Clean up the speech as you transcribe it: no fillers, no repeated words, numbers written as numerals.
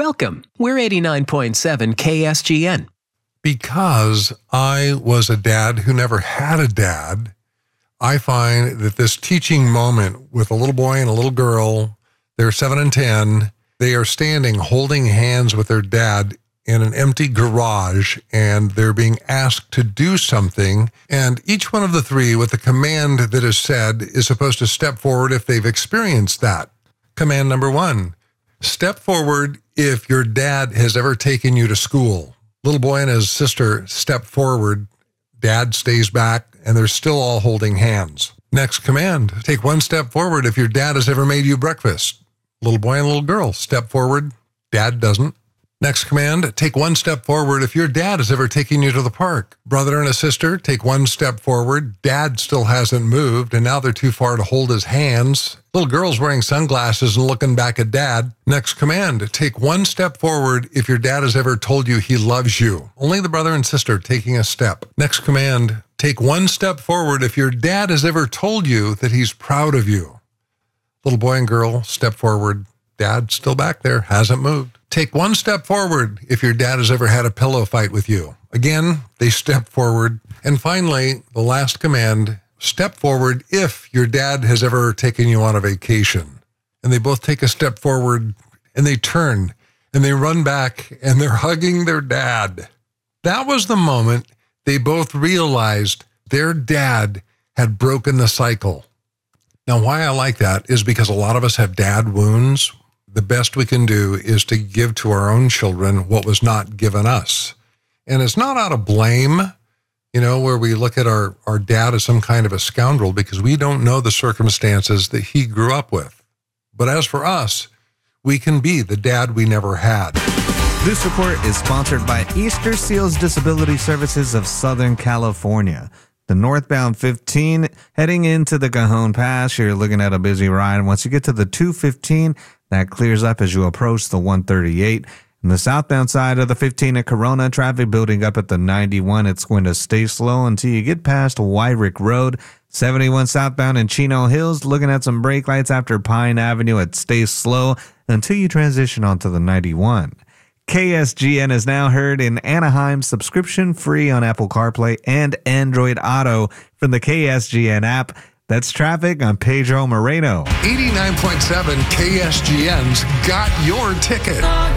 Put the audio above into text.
Welcome. We're 89.7 KSGN. Because I was a dad who never had a dad, I find that this teaching moment with a little boy and a little girl, they're 7 and 10, they are standing holding hands with their dad in an empty garage, and they're being asked to do something. And each one of the three, with the command that is said, is supposed to step forward if they've experienced that. Command number 1, step forward if your dad has ever taken you to school. Little boy and his sister step forward, dad stays back, and they're still all holding hands. Next command, take 1 step forward if your dad has ever made you breakfast. Little boy and little girl step forward, dad doesn't. Next command, take 1 step forward if your dad has ever taken you to the park. Brother and a sister, take 1 step forward, dad still hasn't moved, and now they're too far to hold his hands. Little girl's wearing sunglasses and looking back at dad. Next command, take 1 step forward if your dad has ever told you he loves you. Only the brother and sister taking a step. Next command, take 1 step forward if your dad has ever told you that he's proud of you. Little boy and girl step forward, dad still back there, hasn't moved. Take 1 step forward if your dad has ever had a pillow fight with you. Again, they step forward. And finally, the last command, step forward if your dad has ever taken you on a vacation. And they both take a step forward, and they turn, and they run back, and they're hugging their dad. That was the moment they both realized their dad had broken the cycle. Now, why I like that is because a lot of us have dad wounds. The best we can do is to give to our own children what was not given us. And it's not out of blame, where we look at our dad as some kind of a scoundrel because we don't know the circumstances that he grew up with. But as for us, we can be the dad we never had. This report is sponsored by Easter Seals Disability Services of Southern California. The northbound 15 heading into the Cajon Pass, you're looking at a busy ride. Once you get to the 215, that clears up as you approach the 138. And the southbound side of the 15 at Corona, traffic building up at the 91. It's going to stay slow until you get past Wyrick Road. 71 southbound in Chino Hills, looking at some brake lights after Pine Avenue. It stays slow until you transition onto the 91. KSGN is now heard in Anaheim, subscription free on Apple CarPlay and Android Auto from the KSGN app. That's traffic on Pedro Moreno. 89.7 KSGN's got your ticket.